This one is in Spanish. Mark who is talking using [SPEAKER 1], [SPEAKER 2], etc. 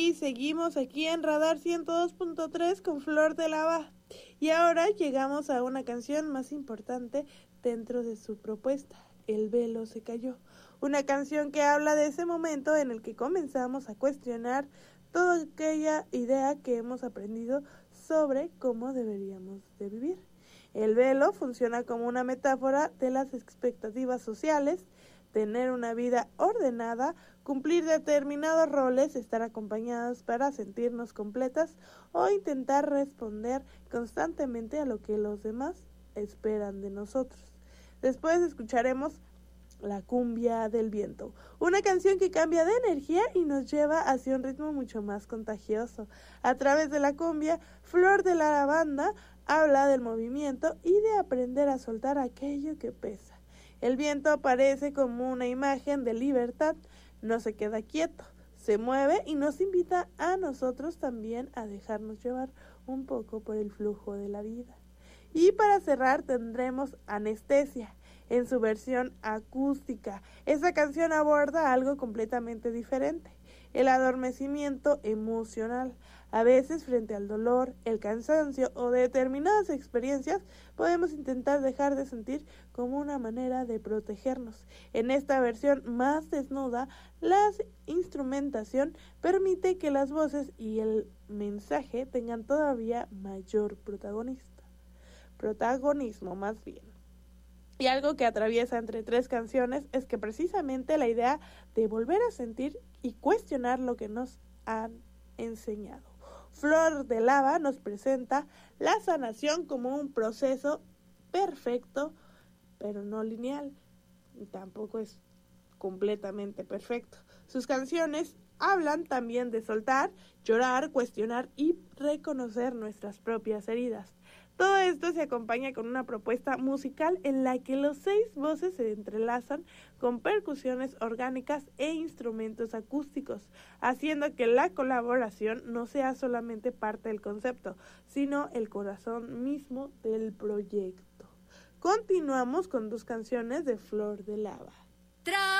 [SPEAKER 1] Y seguimos aquí en Radar 102.3 con Flor de Lava. Y ahora llegamos a una canción más importante dentro de su propuesta, El velo se cayó. Una canción que habla de ese momento en el que comenzamos a cuestionar toda aquella idea que hemos aprendido sobre cómo deberíamos de vivir. El velo funciona como una metáfora de las expectativas sociales, tener una vida ordenada, cumplir determinados roles, estar acompañados para sentirnos completas o intentar responder constantemente a lo que los demás esperan de nosotros. Después escucharemos La cumbia del viento, una canción que cambia de energía y nos lleva hacia un ritmo mucho más contagioso. A través de la cumbia, Flor de la Banda habla del movimiento y de aprender a soltar aquello que pesa. El viento aparece como una imagen de libertad, no se queda quieto, se mueve y nos invita a nosotros también a dejarnos llevar un poco por el flujo de la vida. Y para cerrar tendremos Anestesia, en su versión acústica. Esta canción aborda algo completamente diferente, el adormecimiento emocional. A veces, frente al dolor, el cansancio o determinadas experiencias, podemos intentar dejar de sentir como una manera de protegernos. En esta versión más desnuda, la instrumentación permite que las voces y el mensaje tengan todavía mayor protagonismo más bien. Y algo que atraviesa entre tres canciones es que precisamente la idea de volver a sentir y cuestionar lo que nos han enseñado. Flor de Lava nos presenta la sanación como un proceso perfecto, pero no lineal, y tampoco es completamente perfecto. Sus canciones hablan también de soltar, llorar, cuestionar y reconocer nuestras propias heridas. Todo esto se acompaña con una propuesta musical en la que los 6 voces se entrelazan con percusiones orgánicas e instrumentos acústicos, haciendo que la colaboración no sea solamente parte del concepto, sino el corazón mismo del proyecto. Continuamos con 2 canciones de Flor de Lava.